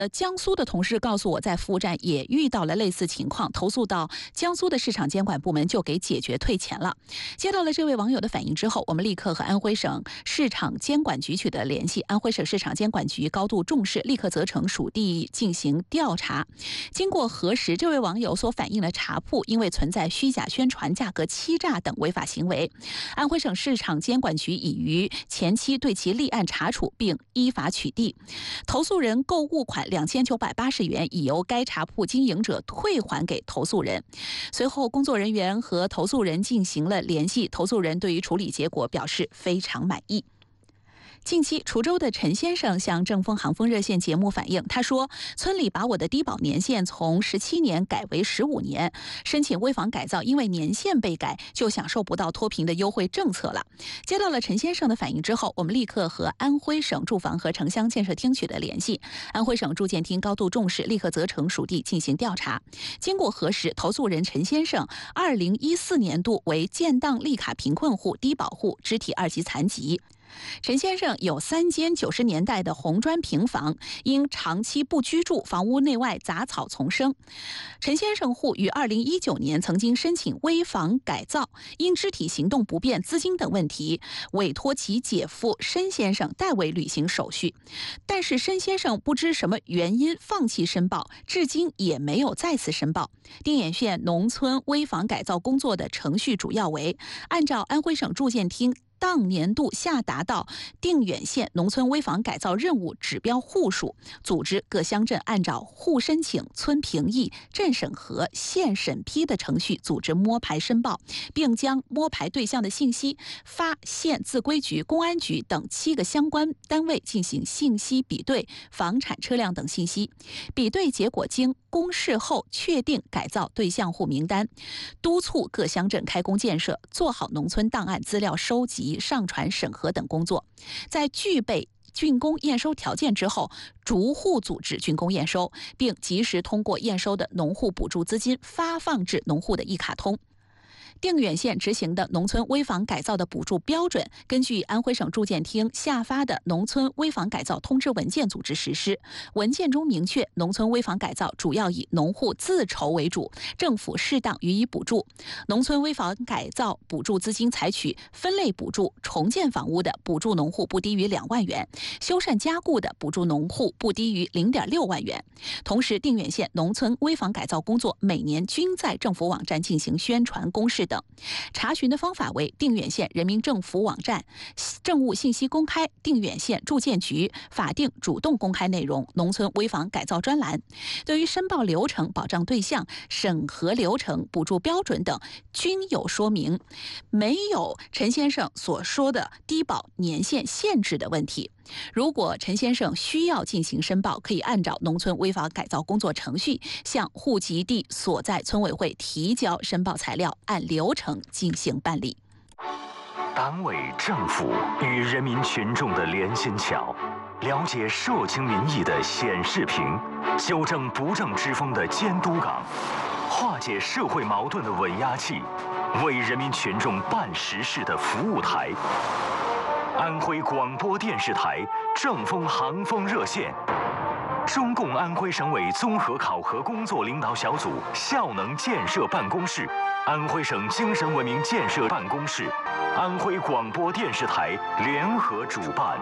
江苏的同事告诉我，在服务站也遇到了类似情况，投诉到江苏的市场监管部门就给解决退钱了。接到了这位网友的反映之后，我们立刻和安徽省市场监管局取得联系，安徽省市场监管局高度重视，立刻责成属地进行调查。经过核实，这位网友所反映的茶铺因为存在虚假宣传、价格欺诈等违法行为，安徽省市场监管局已于前期对其立案查处，并依法取缔。投诉人购物款2980元已由该茶铺经营者退还给投诉人。随后，工作人员和投诉人进行了联系，投诉人对于处理结果表示非常满意。近期，滁州的陈先生向正风航风热线节目反映，他说，村里把我的低保年限从17年改为15年，申请危房改造，因为年限被改，就享受不到脱贫的优惠政策了。接到了陈先生的反映之后，我们立刻和安徽省住房和城乡建设厅取得联系，安徽省住建厅高度重视，立刻责成属地进行调查。经过核实，投诉人陈先生2014年度为建档立卡贫困户、低保户、肢体2级残疾。陈先生有3间90年代的红砖平房，因长期不居住，房屋内外杂草丛生。陈先生户于2019年曾经申请危房改造，因肢体行动不便、资金等问题，委托其姐夫申先生代为履行手续。但是申先生不知什么原因放弃申报，至今也没有再次申报。定远县农村危房改造工作的程序主要为按照安徽省住建厅当年度下达到定远县农村危房改造任务指标户数，组织各乡镇按照户申请、村评议、镇审核、县审批的程序组织摸排申报，并将摸排对象的信息发县自规局、公安局等7个相关单位进行信息比对，房产、车辆等信息。比对结果经公示后确定改造对象户名单，督促各乡镇开工建设，做好农村档案资料收集、上传、审核等工作。在具备竣工验收条件之后，逐户组织竣工验收，并及时通过验收的农户补助资金发放至农户的一卡通。定远县执行的农村危房改造的补助标准，根据安徽省住建厅下发的农村危房改造通知文件组织实施。文件中明确，农村危房改造主要以农户自筹为主，政府适当予以补助。农村危房改造补助资金采取分类补助，重建房屋的补助农户不低于2万元，修缮加固的补助农户不低于0.6万元。同时，定远县农村危房改造工作每年均在政府网站进行宣传公示等。查询的方法为定远县人民政府网站政务信息公开、定远县住建局法定主动公开内容农村危房改造专栏。对于申报流程、保障对象、审核流程、补助标准等均有说明，没有陈先生所说的低保年限限制的问题。如果陈先生需要进行申报，可以按照农村危房改造工作程序向户籍地所在村委会提交申报材料，按流程进行办理。 党委政府与人民群众的连心桥，了解社情民意的显示屏，纠正不正之风的监督岗，化解社会矛盾的稳压器，为人民群众办实事的服务台。安徽广播电视台正风航风热线，中共安徽省委综合考核工作领导小组效能建设办公室，安徽省精神文明建设办公室，安徽广播电视台联合主办。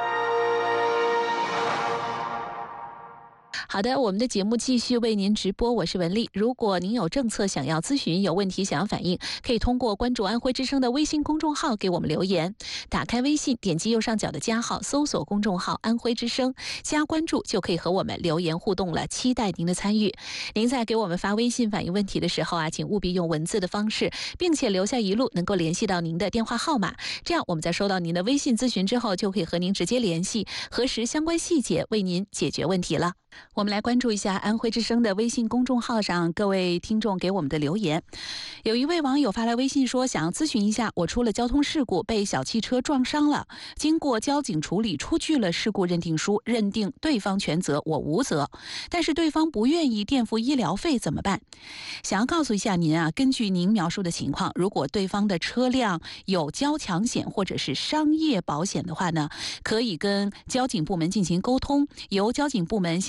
好的，我们的节目继续为您直播，我是文丽。如果您有政策想要咨询，有问题想要反映，可以通过关注安徽之声的微信公众号给我们留言。打开微信，点击右上角的加号，搜索公众号安徽之声，加关注就可以和我们留言互动了，期待您的参与。您在给我们发微信反映问题的时候啊，请务必用文字的方式，并且留下一路能够联系到您的电话号码，这样我们在收到您的微信咨询之后，就可以和您直接联系，核实相关细节，为您解决问题了。我们来关注一下安徽之声的微信公众号上各位听众给我们的留言。有一位网友发来微信说，想要咨询一下，我出了交通事故，被小汽车撞伤了，经过交警处理，出具了事故认定书，认定对方全责，我无责，但是对方不愿意垫付医疗费，怎么办？想要告诉一下您啊，根据您描述的情况，如果对方的车辆有交强险或者是商业保险的话呢，可以跟交警部门进行沟通，由交警部门向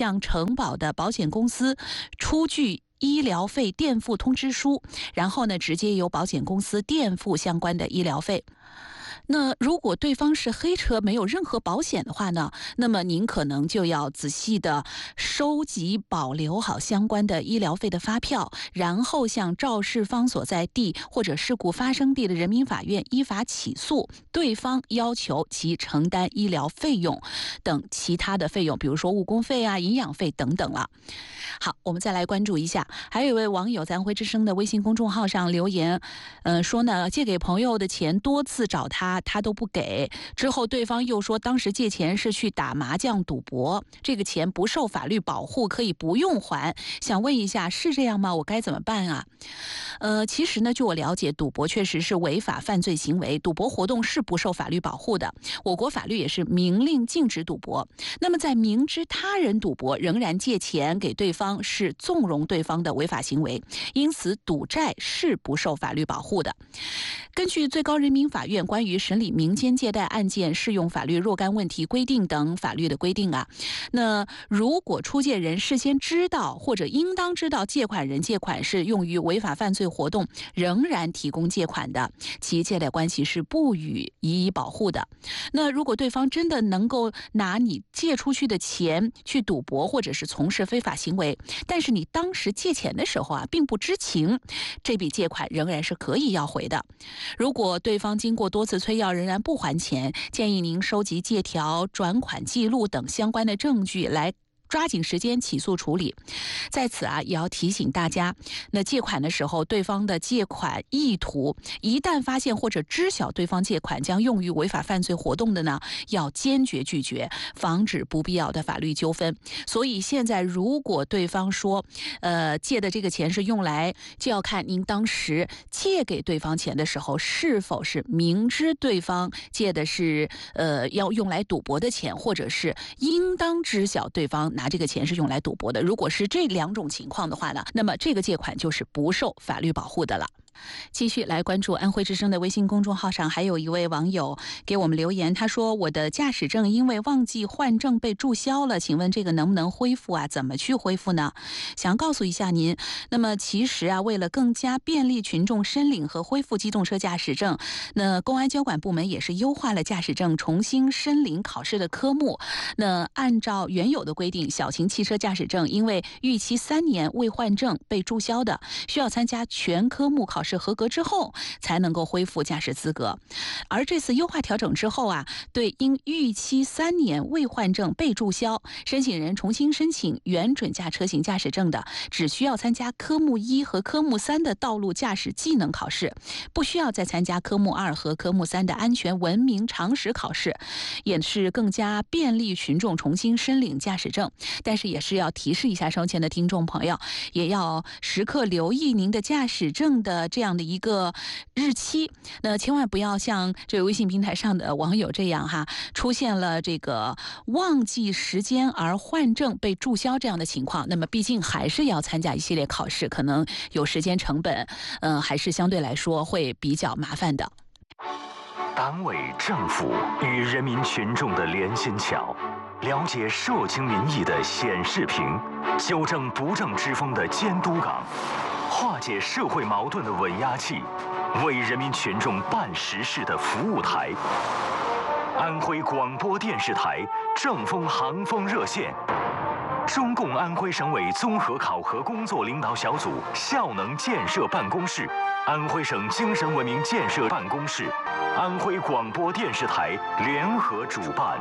向承保的保险公司出具医疗费垫付通知书，然后呢，直接由保险公司垫付相关的医疗费。那如果对方是黑车，没有任何保险的话呢，那么您可能就要仔细的收集保留好相关的医疗费的发票，然后向肇事方所在地或者事故发生地的人民法院依法起诉对方，要求其承担医疗费用等其他的费用，比如说误工费啊、营养费等等了。好，我们再来关注一下，还有一位网友在安徽之声的微信公众号上留言，说呢，借给朋友的钱多次找他都不给，之后对方又说当时借钱是去打麻将赌博，这个钱不受法律保护，可以不用还。想问一下，是这样吗？我该怎么办啊？其实呢，据我了解，赌博确实是违法犯罪行为，赌博活动是不受法律保护的。我国法律也是明令禁止赌博。那么在明知他人赌博仍然借钱给对方，是纵容对方的违法行为，因此赌债是不受法律保护的。根据最高人民法院关于审理民间借贷案件适用法律若干问题规定等法律的规定啊，那如果出借人事先知道或者应当知道借款人借款是用于违法犯罪活动，仍然提供借款的，其借贷关系是不予予以保护的。那如果对方真的能够拿你借出去的钱去赌博或者是从事非法行为，但是你当时借钱的时候啊并不知情，这笔借款仍然是可以要回的。如果对方经过多次催要仍然不还钱，建议您收集借条、转款记录等相关的证据来抓紧时间起诉处理。在此啊，也要提醒大家，那借款的时候，对方的借款意图一旦发现或者知晓对方借款将用于违法犯罪活动的呢，要坚决拒绝，防止不必要的法律纠纷。所以现在如果对方说，借的这个钱是用来，就要看您当时借给对方钱的时候，是否是明知对方借的是要用来赌博的钱，或者是应当知晓对方拿这个钱是用来赌博的。如果是这两种情况的话呢，那么这个借款就是不受法律保护的了。继续来关注安徽之声的微信公众号上，还有一位网友给我们留言，他说我的驾驶证因为忘记换证被注销了，请问这个能不能恢复啊？怎么去恢复呢？想告诉一下您，那么其实啊，为了更加便利群众申领和恢复机动车驾驶证，那公安交管部门也是优化了驾驶证重新申领考试的科目。那按照原有的规定，小型汽车驾驶证因为逾期3年未换证被注销的，需要参加全科目考试合格之后才能够恢复驾驶资格。而这次优化调整之后啊，对因逾期3年未换证被注销，申请人重新申请原准驾车型驾驶证的，只需要参加科目1和科目3的道路驾驶技能考试，不需要再参加科目2和科目3的安全文明常识考试，也是更加便利群众重新申领驾驶证。但是也是要提示一下收前的听众朋友，也要时刻留意您的驾驶证的这样的一个日期，那千万不要像这个微信平台上的网友这样哈，出现了这个忘记时间而换证被注销这样的情况。那么毕竟还是要参加一系列考试，可能有时间成本，还是相对来说会比较麻烦的。 党委政府与人民群众的连心桥，了解社情民意的显示屏，纠正不正之风的监督岗，化解社会矛盾的稳压器，为人民群众办实事的服务台。安徽广播电视台正风航风热线，中共安徽省委综合考核工作领导小组效能建设办公室，安徽省精神文明建设办公室，安徽广播电视台联合主办。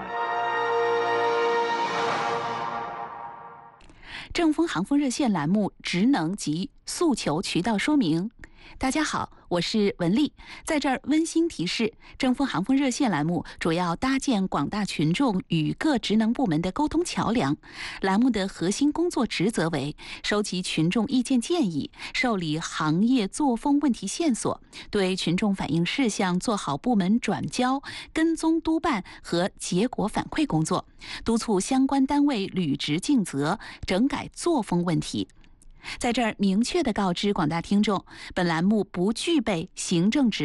正风航风热线栏目职能及诉求渠道说明。大家好，我是文丽，在这儿温馨提示，正风航风热线栏目主要搭建广大群众与各职能部门的沟通桥梁。栏目的核心工作职责为收集群众意见建议，受理行业作风问题线索，对群众反映事项做好部门转交、跟踪督办和结果反馈工作，督促相关单位履职尽责，整改作风问题。在这儿明确地告知广大听众，本栏目不具备行政执法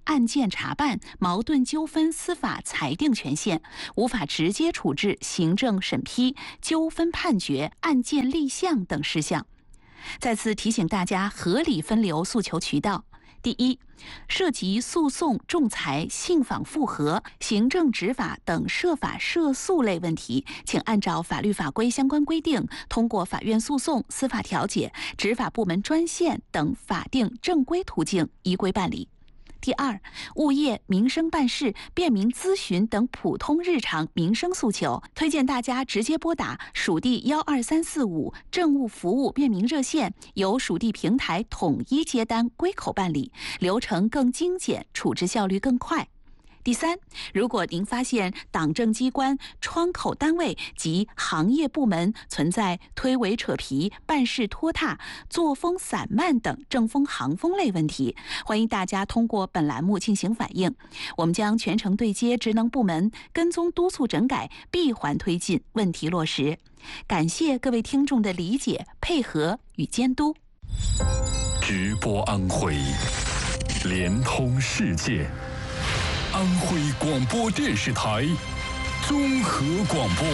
案件查办、矛盾纠纷司法裁定权限，无法直接处置行政审批、纠纷判决、案件立项等事项。再次提醒大家合理分流诉求渠道。第一，涉及诉讼、仲裁、信访复核、行政执法等涉法涉诉类问题，请按照法律法规相关规定，通过法院诉讼、司法调解、执法部门专线等法定正规途径依规办理。第二，物业、民生办事、便民咨询等普通日常民生诉求，推荐大家直接拨打属地12345政务服务便民热线，由属地平台统一接单归口办理，流程更精简，处置效率更快。第三，如果您发现党政机关、窗口单位及行业部门存在推诿扯皮、办事拖沓、作风散漫等政风行风类问题，欢迎大家通过本栏目进行反映，我们将全程对接职能部门，跟踪督促整改，闭环推进，问题落实。感谢各位听众的理解、配合与监督。 直播安徽，联通世界。安徽广播电视台综合广播。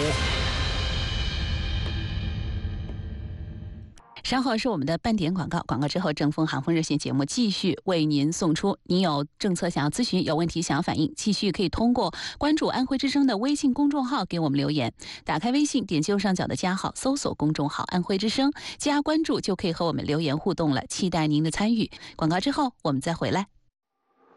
稍后是我们的半点广告，广告之后正风航风热线节目继续为您送出。您有政策想要咨询，有问题想要反映，继续可以通过关注安徽之声的微信公众号给我们留言。打开微信，点击右上角的加号，搜索公众号安徽之声，加关注就可以和我们留言互动了，期待您的参与。广告之后我们再回来。